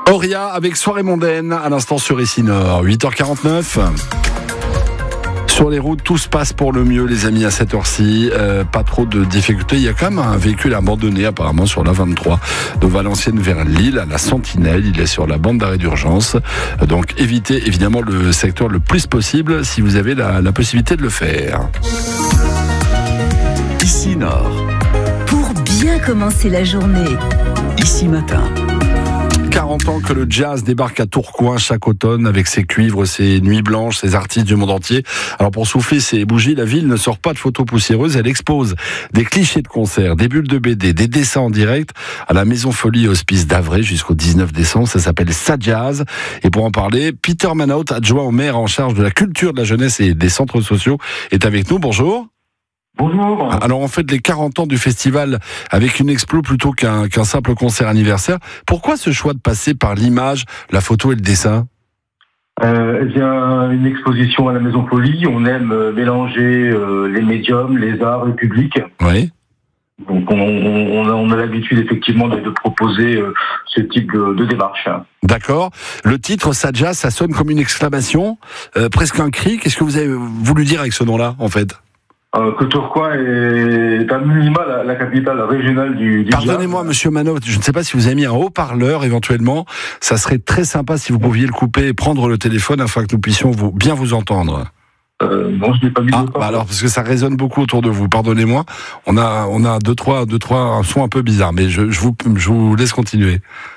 Auria avec Soirée mondaine à l'instant sur Ici Nord, 8h49. Sur les routes, tout se passe pour le mieux, les amis, à cette heure-ci. Pas trop de difficultés. Il y a quand même un véhicule abandonné, apparemment, sur la 23, de Valenciennes vers Lille, à la Sentinelle. Il est sur la bande d'arrêt d'urgence. Donc, évitez évidemment le secteur le plus possible si vous avez la possibilité de le faire. Ici Nord. Pour bien commencer la journée. Ici Matin. 40 ans que le jazz débarque à Tourcoing chaque automne avec ses cuivres, ses nuits blanches, ses artistes du monde entier. Alors pour souffler ses bougies, la ville ne sort pas de photos poussiéreuses, elle expose des clichés de concerts, des bulles de BD, des dessins en direct à la Maison Folie Hospice d'Avray jusqu'au 19 décembre. Ça s'appelle Ça Jazz. Et pour en parler, Peter Manaut, adjoint au maire en charge de la culture de la jeunesse et des centres sociaux, est avec nous. Bonjour. Bonjour. Alors on fête les 40 ans du festival avec une explo plutôt qu'un simple concert anniversaire. Pourquoi ce choix de passer par l'image, la photo et le dessin ? J'ai une exposition à la Maison Folie. On aime mélanger les médiums, les arts, le public. Oui. Donc on a l'habitude effectivement de proposer ce type de démarche. D'accord. Le titre Ça Jazz, ça sonne comme une exclamation, presque un cri. Qu'est-ce que vous avez voulu dire avec ce nom-là, en fait ? Que Tourcoing est à minima la capitale régionale du Pardonnez-moi, jazz. monsieur Manaut, je ne sais pas si vous avez mis un haut-parleur éventuellement. Ça serait très sympa si vous pouviez le couper et prendre le téléphone afin que nous puissions bien vous entendre. Non, je n'ai pas mis de haut-parleur. Alors, parce que ça résonne beaucoup autour de vous. Pardonnez-moi. On a deux, trois sons un peu bizarres, mais je vous laisse continuer.